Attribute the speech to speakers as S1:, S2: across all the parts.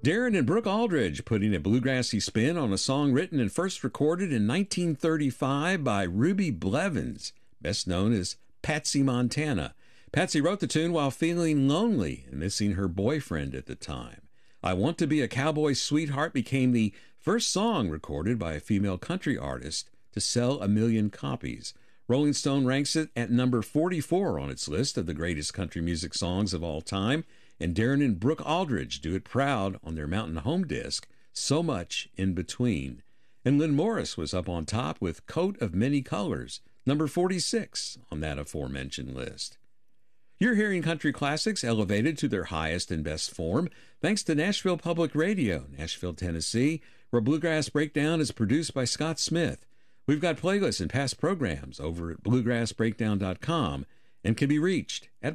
S1: Darren and Brooke Aldridge putting a bluegrassy spin on a song written and first recorded in 1935 by Ruby Blevins, best known as Patsy Montana. Patsy wrote the tune while feeling lonely and missing her boyfriend at the time. I Want to Be a Cowboy Sweetheart became the first song recorded by a female country artist to sell 1 million copies. Rolling Stone ranks it at number 44 on its list of the greatest country music songs of all time, and Darren and Brooke Aldridge do it proud on their Mountain Home disc, So Much in Between. And Lynn Morris was up on top with Coat of Many Colors, number 46 on that aforementioned list. You're hearing country classics elevated to their highest and best form thanks to Nashville Public Radio, Nashville, Tennessee, where Bluegrass Breakdown is produced by Scott Smith. We've got playlists and past programs over at bluegrassbreakdown.com and can be reached at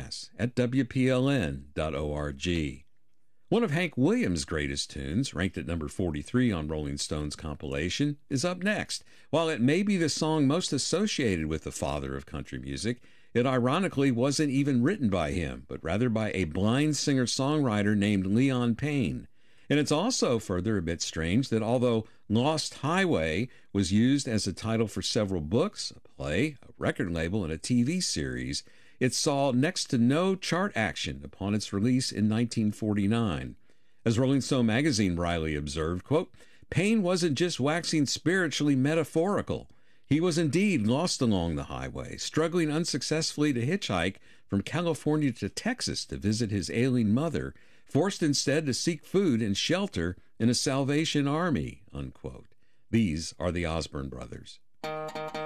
S1: bluegrass@wpln.org. One of Hank Williams' greatest tunes, ranked at number 43 on Rolling Stone's compilation, is up next. While it may be the song most associated with the father of country music, it ironically wasn't even written by him, but rather by a blind singer-songwriter named Leon Payne. And it's also further a bit strange that although Lost Highway was used as a title for several books, a play, a record label, and a TV series, it saw next to no chart action upon its release in 1949. As Rolling Stone magazine wryly observed, quote, Payne wasn't just waxing spiritually metaphorical. He was indeed lost along the highway, struggling unsuccessfully to hitchhike from California to Texas to visit his ailing mother, forced instead to seek food and shelter in a Salvation Army, unquote. These are the Osborne Brothers.